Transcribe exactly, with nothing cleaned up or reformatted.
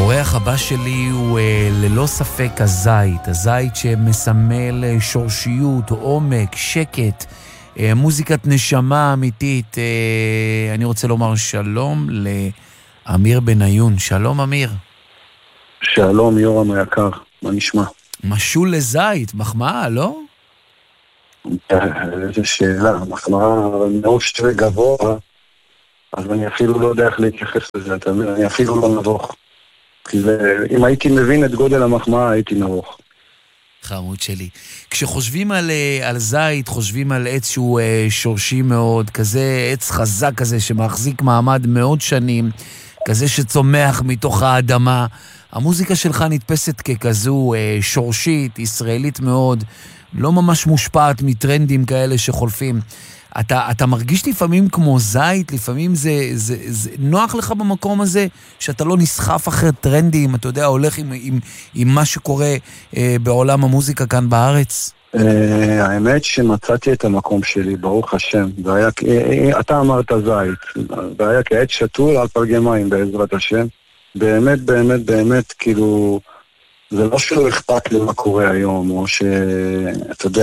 האורח הבא שלי הוא אה, ללא ספק הזית, הזית שמסמל אה, שורשיות, עומק, שקט, אה, מוזיקת נשמה אמיתית. אה, אני רוצה לומר שלום לאמיר בניון. שלום אמיר. שלום יורם היקר, מה נשמע? משול לזית, מחמאה, לא? איזו שאלה, מחמאה מאוד שטרי גבוה, אז אני אפילו לא יודע איך להתייחס לזה, אתה מבין? אני אפילו לא נבוך. כי זה, אם הייתי מבין את גודל המחמאה, הייתי נבוך. חמוד שלי. כשחושבים על, על זית, חושבים על עץ שהוא אה, שורשי מאוד, כזה עץ חזק כזה שמחזיק מעמד מאוד שנים, כזה שצומח מתוך האדמה. המוזיקה שלך נתפסת ככזו אה, שורשית, ישראלית מאוד, לא ממש מושפעת מטרנדים כאלה שחולפים. אתה, אתה מרגיש לפעמים כמו זית, לפעמים זה, זה, זה נוח לך במקום הזה, שאתה לא נסחף אחרי טרנדים, אתה יודע, הולך עם, עם, עם מה שקורה אה, בעולם המוזיקה כאן בארץ? אה, האמת שמצאתי את המקום שלי, ברוך השם. זה היה, אה, אתה אמרת זית, זה היה כעת שתול על פלגי מים בעזרת השם. באמת, באמת, באמת, כאילו, זה לא שלא אכפת לי מה קורה היום, או שאתה יודע,